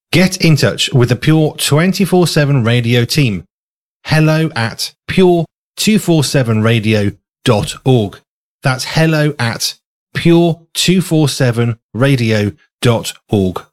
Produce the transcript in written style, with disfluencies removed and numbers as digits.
Get in touch with the Pure 24/7 Radio team. Hello at pure247radio.org. That's hello at pure247radio.org.